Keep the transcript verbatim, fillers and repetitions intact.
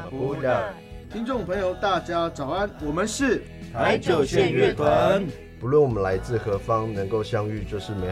呼的。 听众朋友，大家早安，我们是台九线乐团。 不论我们来自何方，能够相遇就是美